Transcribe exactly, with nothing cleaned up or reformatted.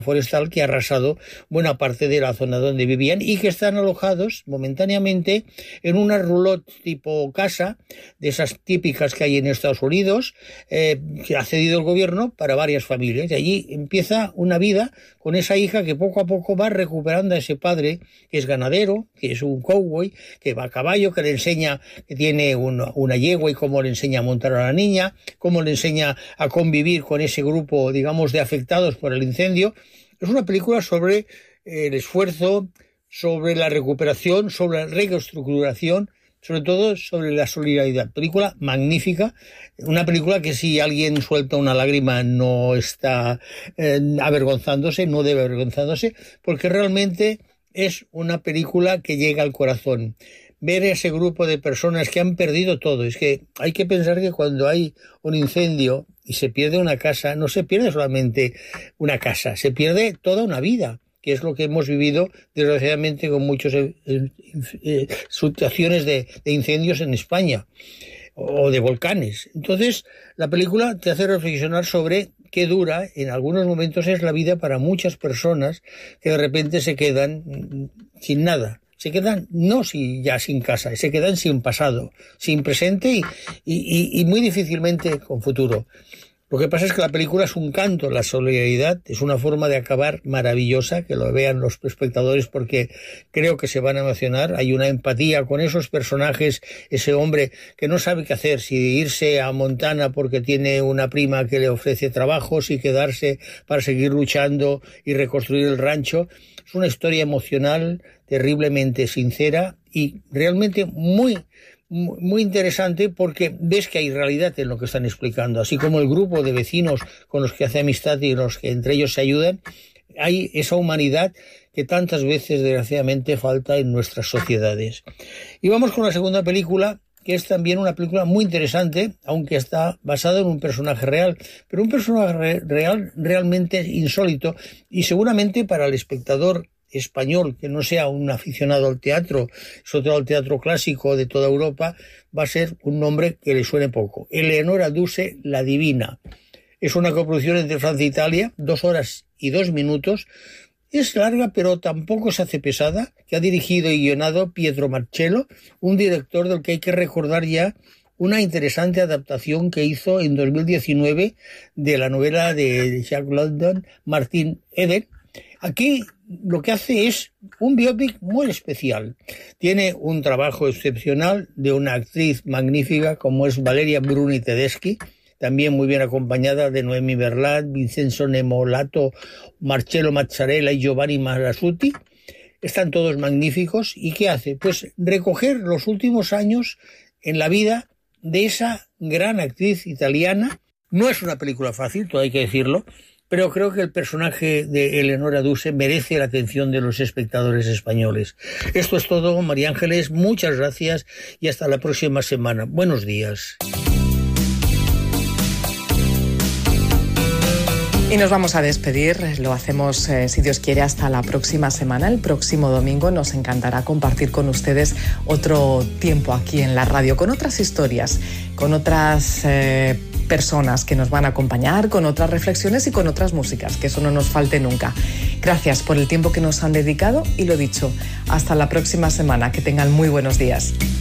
forestal que ha arrasado buena parte de la zona donde vivían y que están alojados momentáneamente en una roulotte tipo casa, de esas típicas que hay en Estados Unidos, eh, que ha cedido el gobierno para varias familias. Y allí empieza una vida con esa hija que poco a poco va recuperando a ese padre que es ganadero, que es un cowboy, que va a caballo, que le enseña, que tiene una, una yegua y cómo le enseña a montar a la niña, cómo le enseña a convivir con ese grupo, digamos, de afectados por el incendio. Es una película sobre el esfuerzo, sobre la recuperación, sobre la reestructuración, sobre todo sobre la solidaridad. Película magnífica, una película que si alguien suelta una lágrima no está eh, avergonzándose, no debe avergonzándose, porque realmente es una película que llega al corazón. Ver ese grupo de personas que han perdido todo. Es que hay que pensar que cuando hay un incendio y se pierde una casa, no se pierde solamente una casa, se pierde toda una vida, que es lo que hemos vivido desgraciadamente con muchas eh, eh, situaciones de, de incendios en España o de volcanes. Entonces, la película te hace reflexionar sobre qué dura en algunos momentos es la vida para muchas personas que de repente se quedan sin nada. Se quedan no si ya sin casa, se quedan sin pasado, sin presente y, y, y muy difícilmente con futuro. Lo que pasa es que la película es un canto, la solidaridad es una forma de acabar maravillosa, que lo vean los espectadores porque creo que se van a emocionar. Hay una empatía con esos personajes, ese hombre que no sabe qué hacer, si irse a Montana porque tiene una prima que le ofrece trabajo, si quedarse para seguir luchando y reconstruir el rancho. Es una historia emocional, terriblemente sincera y realmente muy muy interesante porque ves que hay realidad en lo que están explicando, así como el grupo de vecinos con los que hace amistad y los que entre ellos se ayudan. Hay esa humanidad que tantas veces desgraciadamente falta en nuestras sociedades. Y vamos con la segunda película, que es también una película muy interesante, aunque está basada en un personaje real, pero un personaje real realmente insólito y seguramente para el espectador español que no sea un aficionado al teatro, sobre todo al teatro clásico de toda Europa, va a ser un nombre que le suene poco. Eleonora Duse, La Divina. Es una coproducción entre Francia e Italia, dos horas y dos minutos. Es larga, pero tampoco se hace pesada, que ha dirigido y guionado Pietro Marcello, un director del que hay que recordar ya una interesante adaptación que hizo en dos mil diecinueve de la novela de Jack London, Martin Eden. Aquí lo que hace es un biopic muy especial. Tiene un trabajo excepcional de una actriz magnífica como es Valeria Bruni Tedeschi, también muy bien acompañada de Noemi Berlat, Vincenzo Nemolato, Marcello Mazzarella y Giovanni Marasutti. Están todos magníficos. ¿Y qué hace? Pues recoger los últimos años en la vida de esa gran actriz italiana. No es una película fácil, todo hay que decirlo, pero creo que el personaje de Eleonora Duse merece la atención de los espectadores españoles. Esto es todo, María Ángeles, muchas gracias y hasta la próxima semana. Buenos días. Y nos vamos a despedir, lo hacemos, eh, si Dios quiere, hasta la próxima semana. El próximo domingo nos encantará compartir con ustedes otro tiempo aquí en la radio, con otras historias, con otras eh, personas que nos van a acompañar, con otras reflexiones y con otras músicas, que eso no nos falte nunca. Gracias por el tiempo que nos han dedicado y lo dicho, hasta la próxima semana, que tengan muy buenos días.